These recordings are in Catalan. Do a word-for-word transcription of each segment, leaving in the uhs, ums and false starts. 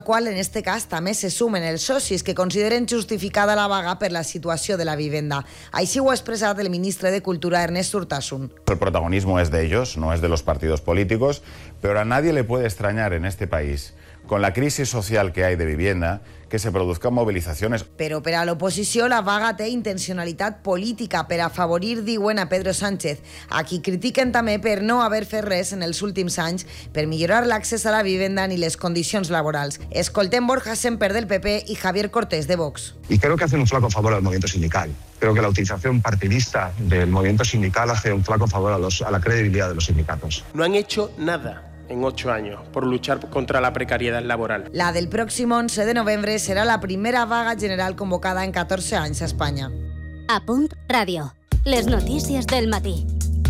qual en este cas també se sumen els socis que consideren justificada la vaga per la situació de la vivenda. Així ho ha expressat el ministre de Cultura, Ernest Urtasun. El protagonismo es de ellos, no es de los partidos políticos, pero a nadie le puede extrañar en este país, con la crisis social que hay de vivienda, que se produzcan movilizaciones. Però per a l'oposició la vaga té intencionalitat política per afavorir, diuen, a Pedro Sánchez, a qui critiquen també per no haver fet res en els últims anys per millorar l'accés a la vivenda ni les condicions laborals. Escoltem Borja Semper del P P y Javier Cortés de Vox. Y creo que hacen un flaco favor al movimiento sindical. Creo que la utilización partidista del movimiento sindical hace un flaco favor a, los, a la credibilidad de los sindicatos. No han hecho nada en ocho años por luchar contra la precariedad laboral. La del próximo once de novembre será la primera vaga general convocada en catorze anys a Espanya. A Punt Ràdio. Les notícies del matí.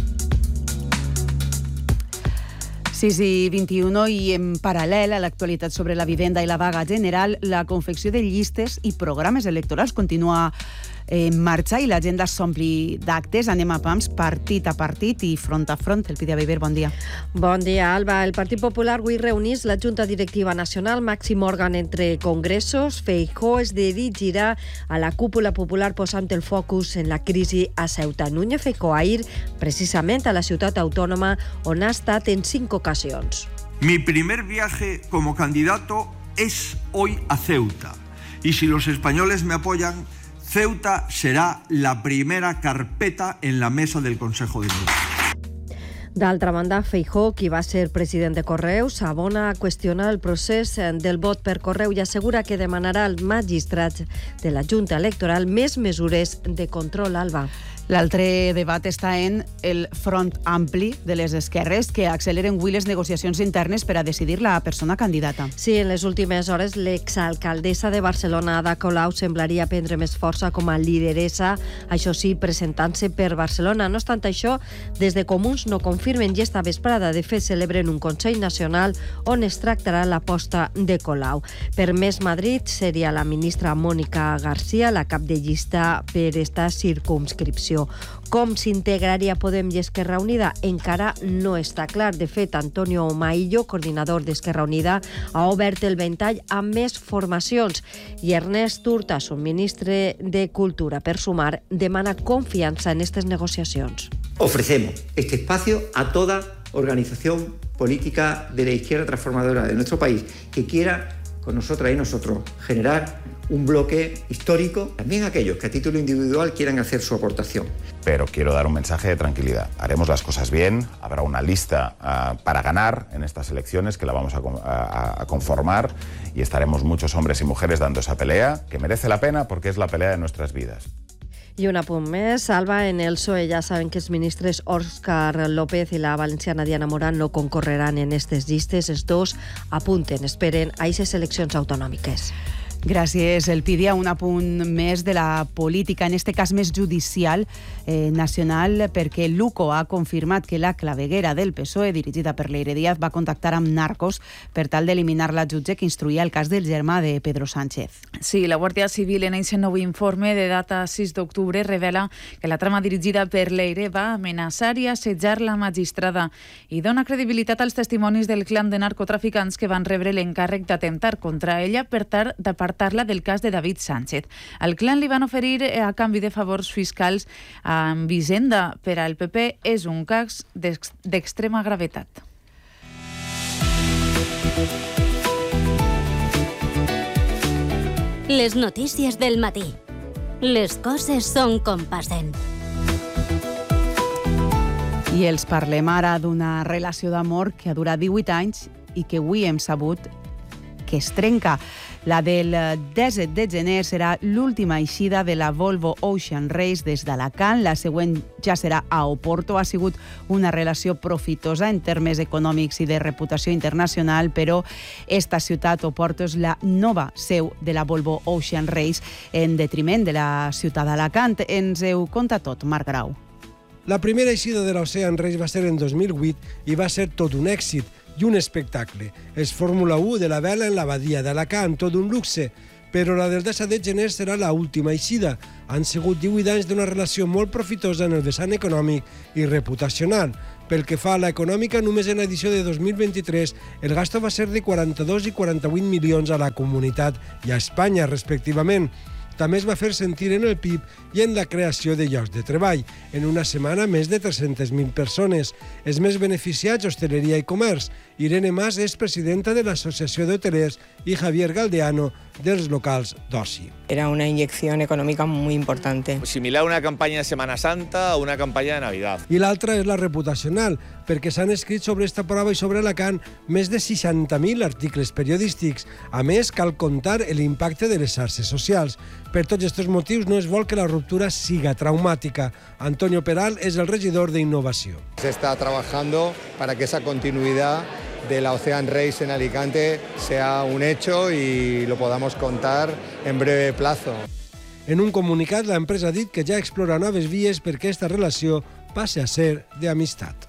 sis i vint-i-u i en paral·lel a l'actualitat sobre la vivenda i la vaga general, la confecció de llistes i programes electorals continua en marxa i l'agenda s'ompli d'actes. Anem a pams partit a partit i front a front. El Pidia Viver, bon dia. Bon dia, Alba. El Partit Popular avui reunís la Junta Directiva Nacional, màxim òrgan entre congressos. Feijóo es dirigirà a la cúpula popular posant el focus en la crisi a Ceuta. Núñez Feijóo ahir precisament a la ciutat autònoma on ha estat en cinc ocasions. Mi primer viaje como candidato es hoy a Ceuta. Y si los españoles me apoyan, Ceuta será la primera carpeta en la mesa del Consejo de Europa. D'altra banda, Feijóo, qui va ser president de Correus, s'abona a qüestionar el procés del vot per correu i assegura que demanarà als magistrats de la Junta Electoral més mesures de control. Alba. L'altre debat està en el front ampli de les esquerres que acceleren avui les negociacions internes per a decidir la persona candidata. Sí, en les últimes hores l'exalcaldessa de Barcelona, Ada Colau, semblaria prendre més força com a lideressa, això sí, presentant-se per Barcelona. No obstant això, des de Comuns no confirmen i esta vesprada de fet celebren un Consell Nacional on es tractarà l'aposta de Colau. Per Més Madrid seria la ministra Mònica García la cap de llista per esta circumscripció. Com s'integraria Podem i Esquerra Unida encara no està clar. De fet, Antonio Maillo, coordinador d'Esquerra Unida, ha obert el ventall amb més formacions i Ernest Urtasun, ministre de Cultura, per sumar, demana confiança en aquestes negociacions. Ofrecemos este espacio a toda organización política de la izquierda transformadora de nuestro país que quiera con nosotras y nosotros generar un bloque histórico, también aquellos que a título individual quieran hacer su aportación. Pero quiero dar un mensaje de tranquilidad. Haremos las cosas bien, habrá una lista uh, para ganar en estas elecciones que la vamos a, a, a conformar y estaremos muchos hombres y mujeres dando esa pelea, que merece la pena porque es la pelea de nuestras vidas. I un apunt més, Alba, en el P S O E ja saben que els ministres Òscar López i la valenciana Diana Morán no concorreran en aquestes llistes. Els dos apunten, esperen a aquestes eleccions autonòmiques. Gràcies, Elpidia. Un apunt més de la política, en este cas més judicial eh, nacional, perquè l'U C O ha confirmat que la claveguera del P S O E, dirigida per Leire Díaz, va contactar amb narcos per tal d'eliminar la jutge que instruïa el cas del germà de Pedro Sánchez. Sí, la Guàrdia Civil en aquest nou informe de data sis d'octubre revela que la trama dirigida per Leire va amenaçar i assetjar la magistrada i dona credibilitat als testimonis del clan de narcotraficants que van rebre l'encàrrec d'atemptar contra ella per tal d'apartar parla del cas de David Sánchez. Al clan li van oferir a canvi de favors fiscals amb Hisenda. Per al P P és un cas d'extrema gravetat. Les notícies del matí. Les coses són com passen. I els parlem ara d'una relació d'amor que ha durat divuit anys i que avui hem sabut que es trenca. La del disset de gener serà l'última eixida de la Volvo Ocean Race des d'Alacant. La següent ja serà a Oporto. Ha sigut una relació profitosa en termes econòmics i de reputació internacional, però esta ciutat, Oporto, és la nova seu de la Volvo Ocean Race en detriment de la ciutat d'Alacant. Ens ho conta tot, Marc Grau. La primera eixida de l'Ocean Race va ser en dos mil vuit i va ser tot un èxit i un espectacle. És Fórmula u de la vela en la badia d'Alacant, tot un luxe. però la del disset de gener serà l'última eixida. Han sigut divuit anys d'una relació molt profitosa en el vessant econòmic i reputacional. Pel que fa a l'econòmica, només en l'edició de dos mil vint-i-tres el gasto va ser de quaranta-dos i quaranta-vuit milions a la comunitat i a Espanya, respectivament. També es va fer sentir en el P I B i en la creació de llocs de treball. En una setmana, més de tres-centes mil persones. Els més beneficiats, hosteleria i comerç. Irene Mas és presidenta de l'Associació d'Hotelers i Javier Galdeano dels locals d'oci. Era una inyección económica muy importante. Similar a una campaña de Semana Santa o una campaña de Navidad. I l'altra és la reputacional, perquè s'han escrit sobre esta prova i sobre Alacant més de seixanta mil articles periodístics. A més, cal comptar l'impacte de les xarxes socials. Per tots aquests motius no es vol que la ruptura siga traumàtica. Antonio Peral és el regidor d'Innovació. Se está trabajando para que esa continuidad de la Ocean Race en Alicante sea un hecho y lo podamos contar en breve plazo. En un comunicat, la empresa ha dit que ja explora noves vies perquè aquesta relació passi a ser d'amistat.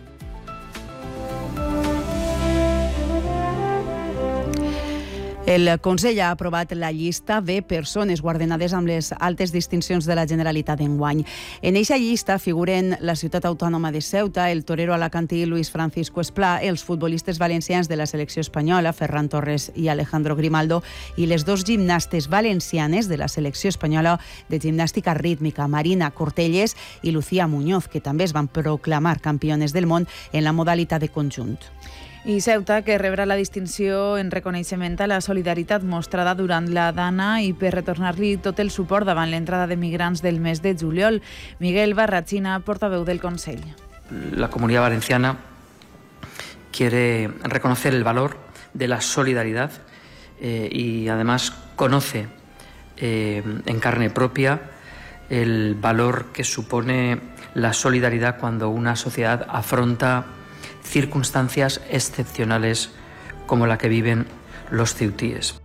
El Consell ha aprovat la llista de persones guardonades amb les altes distincions de la Generalitat d'enguany. En eixa llista figuren la ciutat autònoma de Ceuta, el torero alacantí Luis Francisco Esplà, els futbolistes valencians de la selecció espanyola, Ferran Torres i Alejandro Grimaldo, i les dos gimnastes valencianes de la selecció espanyola de gimnàstica rítmica, Marina Cortelles i Lucía Muñoz, que també es van proclamar campiones del món en la modalitat de conjunt. I Ceuta, que rebrà la distinció en reconeixement a la solidaritat mostrada durant la Dana i per retornar-li tot el suport davant l'entrada de migrants del mes de juliol. Miguel Barrachina, portaveu del Consell. La Comunidad Valenciana quiere reconocer el valor de la solidaridad eh, y además conoce eh, en carne propia el valor que supone la solidaridad cuando una sociedad afronta circunstancias excepcionales como la que viven los ceutíes.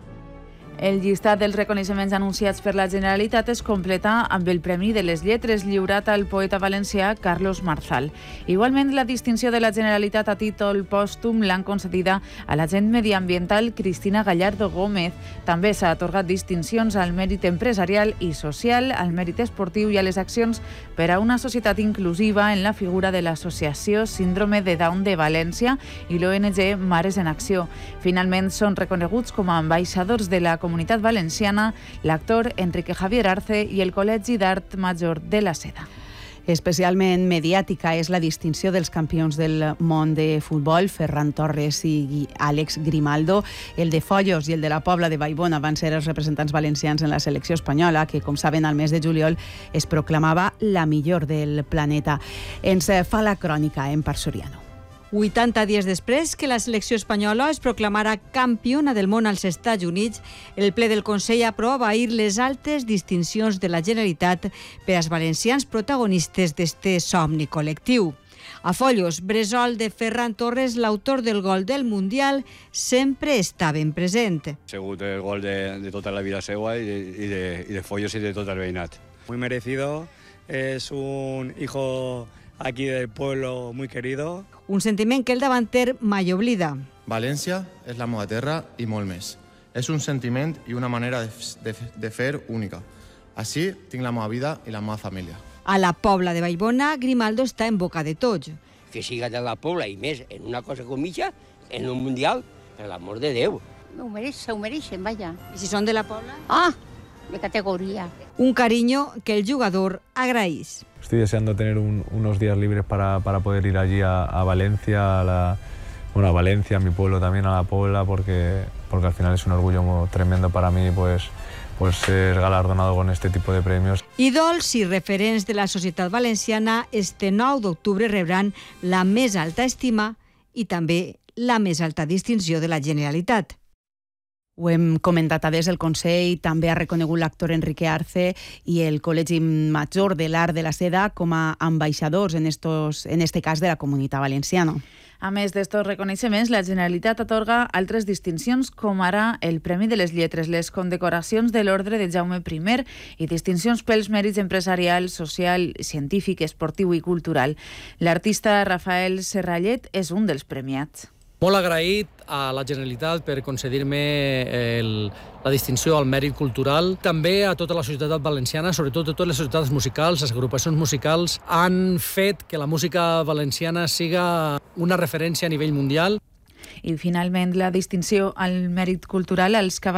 El llistat dels reconeixements anunciats per la Generalitat es completa amb el Premi de les Lletres lliurat al poeta valencià Carlos Marzal. Igualment, la distinció de la Generalitat a títol pòstum l'han concedida a l'agent mediambiental Cristina Gallardo Gómez. També s'ha atorgat distincions al mèrit empresarial i social, al mèrit esportiu i a les accions per a una societat inclusiva en la figura de l'Associació Síndrome de Down de València i l'O N G Mares en Acció. Finalment, són reconeguts com a ambaixadors de la Comunitat Valenciana l'actor Enrique Javier Arce i el Col·legi d'Art Major de la Seda. Especialment mediàtica és la distinció dels campions del món de futbol, Ferran Torres i Àlex Grimaldo. El de Follos i el de la Pobla de Vallbona van ser els representants valencians en la selecció espanyola, que, com saben, al mes de juliol es proclamava la millor del planeta. Ens fa la crònica en Parc Soriano. vuitanta dies després que la selecció espanyola es proclamara campiona del món als Estats Units, el ple del Consell aprova ahir les altes distincions de la Generalitat per als valencians protagonistes d'este somni col·lectiu. A Follos, bressol de Ferran Torres, l'autor del gol del Mundial, sempre està ben present. Ha sigut el gol de, de tota la vida seva i de, i, de, i de Follos i de tot el veïnat. Muy merecido, es un hijo aquí del pueblo muy querido. Un sentiment que el davanter mai oblida. València és la meva terra i molt més. És un sentiment i una manera de, de, de fer única. Així tinc la meva vida i la meva família. A la Pobla de Vallbona, Grimaldo està en boca de tots. Que siga de la Pobla i més en una cosa com mitja, en un mundial, per l'amor de Déu. Ho mereix, se ho mereixen, vaja. I si són de la Pobla? Ah, de categoria. Un cariño que el jugador agraís. Estoy deseando tener un, unos días libres para, para poder ir allí a, a Valencia, a la, bueno, a Valencia, a mi pueblo también, a la Pobla, porque, porque al final es un orgullo muy tremendo para mí pues, pues ser galardonado con este tipo de premios. Ídols i referents de la societat valenciana este nou d'octubre rebran la més alta estima i també la més alta distinció de la Generalitat. Ho hem comentat a des, el Consell també ha reconegut l'actor Enrique Arce i el Col·legi Major de l'Art de la Seda com a ambaixadors, en, estos, en este cas, de la Comunitat Valenciana. A més d'estos reconeixements, la Generalitat atorga altres distincions, com ara el Premi de les Lletres, les condecoracions de l'Ordre de Jaume primer i distincions pels mèrits empresarial, social, científic, esportiu i cultural. L'artista Rafael Serrallet és un dels premiats. Molt agraït a la Generalitat per concedir-me el, la distinció al mèrit cultural. També a tota la societat valenciana, sobretot a totes les societats musicals, les agrupacions musicals, han fet que la música valenciana siga una referència a nivell mundial. I finalment la distinció al mèrit cultural als cavallers